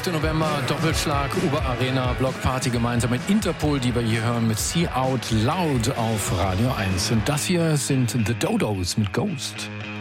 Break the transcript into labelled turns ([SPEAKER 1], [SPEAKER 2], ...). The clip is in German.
[SPEAKER 1] 12. November, Doppelschlag, Uber Arena, Blockparty gemeinsam mit Interpol, die wir hier hören mit See Out Loud auf Radio 1. Und das hier sind The Dodos mit Ghost.